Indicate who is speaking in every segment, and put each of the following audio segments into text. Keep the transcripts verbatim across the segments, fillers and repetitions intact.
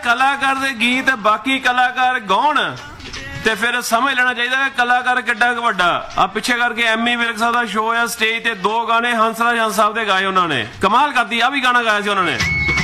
Speaker 1: ਕਲਾਕਾਰ ਦੇ ਗੀਤ ਬਾਕੀ ਕਲਾਕਾਰ ਗਾਉਣ ਤੇ ਫਿਰ ਸਮਝ ਲੈਣਾ ਚਾਹੀਦਾ ਕਿ ਕਲਾਕਾਰ ਕਿੱਡਾ ਕੁ ਵੱਡਾ ਆ। ਪਿੱਛੇ ਕਰਕੇ ਐਮੀ ਵਿਰਕ ਸਾਹਿਬ ਦਾ ਸ਼ੋਅ ਆ, ਸਟੇਜ ਤੇ ਦੋ ਗਾਣੇ ਹੰਸਰਾਜ ਹੰਸ ਸਾਹਿਬ ਦੇ ਗਾਏ ਉਹਨਾਂ ਨੇ, ਕਮਾਲ ਕਰਦੀ। ਆ ਵੀ ਗਾਣਾ ਗਾਇਆ ਸੀ ਉਹਨਾਂ ਨੇ।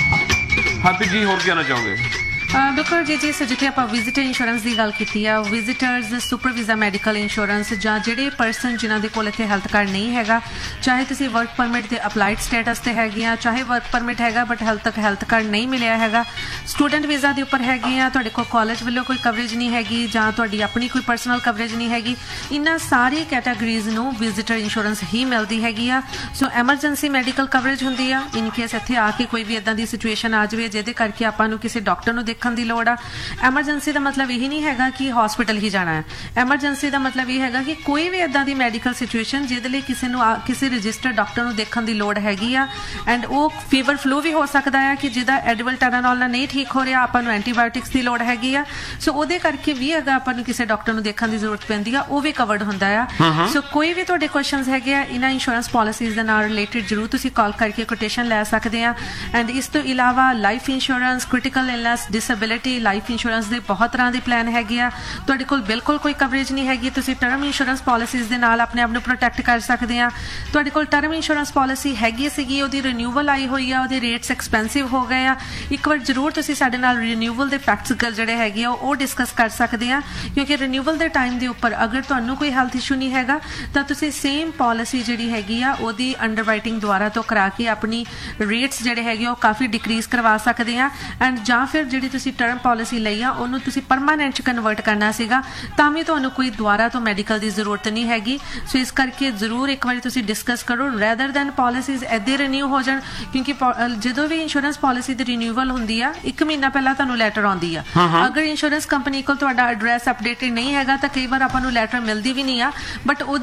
Speaker 1: ਹਰਪ੍ਰੀਤ ਜੀ ਹੋਰ ਕੀ ਕਹਿਣਾ ਚਾਹੋਗੇ?
Speaker 2: ਬਿਲਕੁਲ ਜੀ ਜੀ ਸੋ ਜਿੱਥੇ ਆਪਾਂ ਵਿਜ਼ਿਟਰ ਇੰਸ਼ੋਰੈਂਸ ਦੀ ਗੱਲ ਕੀਤੀ ਆ, visitors super visa medical insurance ਜਾਂ ਜਿਹੜੇ ਪਰਸਨ ਜਿਨ੍ਹਾਂ ਦੇ ਕੋਲ ਇੱਥੇ ਹੈਲਥ ਕਾਰਡ ਨਹੀਂ ਹੈਗਾ, ਚਾਹੇ ਤੁਸੀਂ ਵਰਕ ਪਰਮਿਟ ਦੇ ਅਪਲਾਈਡ ਸਟੇਟਸ ਤੇ ਹੈਗੇ ਆ, ਚਾਹੇ ਵਰਕ ਪਰਮਿਟ ਹੈਗਾ ਬਟ ਹਾਲੇ ਤੱਕ ਹੈਲਥ ਕਾਰਡ ਨਹੀਂ ਮਿਲਿਆ ਹੈਗਾ, ਸਟੂਡੈਂਟ ਵੀਜ਼ਾ ਦੇ ਉੱਪਰ ਹੈਗੇ ਆ, ਤੁਹਾਡੇ ਕੋਲ ਕਾਲਜ ਵੱਲੋਂ ਕੋਈ ਕਵਰੇਜ ਨਹੀਂ ਹੈਗੀ ਜਾਂ ਤੁਹਾਡੀ ਆਪਣੀ ਕੋਈ ਪਰਸਨਲ ਕਵਰੇਜ ਨਹੀਂ ਹੈਗੀ, ਇਹਨਾਂ ਸਾਰੀ ਕੈਟਾਗਰੀਜ਼ ਨੂੰ ਵਿਜ਼ਿਟਰ ਇੰਸ਼ੋਰੈਂਸ ਹੀ ਮਿਲਦੀ ਹੈਗੀ ਆ। ਸੋ ਐਮਰਜੈਂਸੀ ਮੈਡੀਕਲ ਕਵਰੇਜ ਹੁੰਦੀ ਆ ਇਨ ਕੇਸ ਇੱਥੇ ਆ ਕੇ ਕੋਈ ਵੀ ਇੱਦਾਂ ਦੀ ਸਿਚੁਏਸ਼ਨ ਆ ਜਾਵੇ ਜਿਹਦੇ ਕਰਕੇ ਆਪਾਂ ਨੂੰ ਕਿਸੇ ਡਾਕਟਰ ਨੂੰ ਦੇਖਣ ਦੀ ਲੋੜ ਆ। ਐਮਰਜੈਂਸੀ ਦਾ ਮਤਲਬ ਇਹ ਨਹੀਂ ਹੈਗਾ ਕਿ ਹਸਪੀਟਲ ਹੀ ਜਾਣਾ ਹੈ। ਐਮਰਜੈਂਸੀ ਦਾ ਮਤਲਬ ਇਹ ਹੈਗਾ ਕਿ ਕੋਈ ਵੀ ਇੱਦਾਂ ਦੀ ਮੈਡੀਕਲ ਸਿਚੁਏਸ਼ਨ ਜਿਹਦੇ ਲਈ ਕਿਸੇ ਨੂੰ ਕਿਸੇ ਰਜਿਸਟਰਡ ਡਾਕਟਰ ਨੂੰ ਦੇਖਣ ਦੀ ਲੋੜ ਹੈਗੀ ਆ। ਐਂਡ ਉਹ ਫੀਵਰ ਫਲੂ ਵੀ ਹੋ ਸਕਦਾ ਹੈ ਕਿ ਜਿਹਦਾ ਐਡਵਲ ਟੈਨਾਨੋਲ ਨਾਲ ਨਹੀਂ ਠੀਕ ਹੋ ਰਿਹਾ, ਆਪਾਂ ਨੂੰ ਐਂਟੀਬਾਇਓਟਿਕਸ ਦੀ ਲੋੜ ਹੈਗੀ ਆ। ਸੋ ਉਹਦੇ ਕਰਕੇ ਵੀ ਅਗਰ ਆਪਾਂ ਨੂੰ ਕਿਸੇ ਡਾਕਟਰ ਨੂੰ ਦੇਖਣ ਦੀ ਜ਼ਰੂਰਤ ਪੈਂਦੀ ਆ, ਉਹ ਵੀ ਕਵਰਡ ਹੁੰਦਾ ਆ। ਸੋ ਕੋਈ ਵੀ ਤੁਹਾਡੇ ਕੁਐਸਚਨਸ ਹੈਗੇ ਆ ਇਹਨਾਂ ਇੰਸ਼ੋਰੈਂਸ ਪਾਲਿਸੀਜ਼ ਦੇ ਨਾਲ ਰਿਲੇਟਡ, ਜ਼ਰੂਰ ਤੁਸੀਂ ਕਾਲ ਕਰਕੇ ਕੋਟੇਸ਼ਨ ਲੈ ਸਕਦੇ ਆ। ਐਂਡ ਇਸ ਤੋਂ ਇਲਾਵਾ life insurance, critical illness, disability, life insurance ਦੇ ਬਹੁਤ ਤਰ੍ਹਾਂ ਦੇ ਪਲਾਨ ਹੈਗੇ ਆ। ਤੁਹਾਡੇ ਕੋਲ ਬਿਲਕੁਲ ਕੋਈ ਕਵਰੇਜ ਨਹੀਂ ਹੈਗੀ, ਤੁਸੀਂ ਟਰਮ ਇੰਸ਼ੋਰੈਂਸ ਪਾਲਿਸੀਜ਼ ਦੇ ਨਾਲ ਆਪਣੇ ਆਪ ਨੂੰ ਪ੍ਰੋਟੈਕਟ ਕਰ ਸਕਦੇ ਆ। ਤੁਹਾਡੇ ਕੋਲ ਟਰਮ ਇੰਸ਼ੋਰੈਂਸ ਪਾਲਿਸੀ ਹੈਗੀ ਸੀਗੀ, ਉਹਦੀ ਰੀਨਿਊਵਲ ਆਈ ਹੋਈ ਆ, ਉਹਦੇ ਰੇਟਸ ਐਕਸਪੈਂਸਿਵ ਹੋ ਗਏ ਆ। ਇੱਕ ਵਾਰ ਜ਼ਰੂਰ ਤੁਸੀਂ ਸਾਡੇ ਨਾਲ ਰੀਨਿਊਵਲ ਦੇ ਫੈਕਟਸ ਜਿਹੜੇ ਹੈਗੇ ਆ ਉਹ ਡਿਸਕਸ ਕਰ ਸਕਦੇ ਆ, ਕਿਉਂਕਿ ਰੀਨਿਊਵਲ ਦੇ ਟਾਈਮ ਦੇ ਉੱਪਰ ਅਗਰ ਤੁਹਾਨੂੰ ਕੋਈ ਹੈਲਥ ਇਸ਼ੂ ਨਹੀਂ ਹੈਗਾ ਤਾਂ ਤੁਸੀਂ ਸੇਮ ਪਾਲਿਸੀ ਜਿਹੜੀ ਹੈਗੀ ਆ ਉਹਦੀ ਅੰਡਰਰਾਈਟਿੰਗ ਦੁਆਰਾ ਤੋਂ ਕਰਾ ਕੇ ਆਪਣੀ ਰੇਟਸ ਜਿਹੜੇ ਹੈਗੇ ਉਹ ਕਾਫੀ ਡਿਕਰੀਜ਼ ਕਰਵਾ ਸਕਦੇ ਆ। ਐਂਡ ਜਾਂ ਫਿਰ ਜਿਹੜੀ ਤੁਸੀਂ ਟਰਮ ਪਾਲਿਸੀ ਲਈ ਆ ਉਹਨੂੰ ਤੁਸੀਂ ਪਰਮਾਨੈਂਟ ਚ ਕਨਵਰਟ ਕਰਨਾ ਸੀਗਾ ਤਾਂ ਵੀ ਤੁਹਾਨੂੰ ਕੋਈ ਦੁਆਰਾ ਤੋਂ ਮੈਡੀਕਲ ਦੀ ਜ਼ਰੂਰਤ ਨਹੀਂ ਹੈਗੀ। ਸੋ ਇਸ ਕਰਕੇ ਜ਼ਰੂਰ ਇੱਕ ਵਾਰੀ ਤੁਸੀਂ ਡਿਸਕਸ ਕਰੋ ਰੈਦਰ ਦੈਨ ਪਾਲਿਸੀਜ਼ ਇੱਦਾਂ ਰੀਨਿਊ ਹੋ ਜਾਣ, ਕਿਉਂਕਿ ਜਦੋਂ ਵੀ ਇੰਸ਼ੋਰੈਂਸ ਪਾਲਿਸੀ ਦੀ ਰੀਨਿਊਵਲ ਹੁੰਦੀ ਆ ਇੱਕ ਮਹੀਨਾ ਪਹਿਲਾਂ ਤੁਹਾਨੂੰ ਲੈਟਰ ਆਉਂਦੀ ਆ। ਅਗਰ ਇੰਸ਼ੋਰੈਂਸ ਕੰਪਨੀ ਕੋਲ ਤੁਹਾਡਾ ਐਡਰੈਸ ਅਪਡੇਟਡ ਨਹੀਂ ਹੈਗਾ ਤਾਂ ਕਈ ਵਾਰ ਆਪਾਂ ਨੂੰ ਲੈਟਰ ਮਿਲਦੀ ਵੀ ਨਹੀਂ ਆ, ਬਟ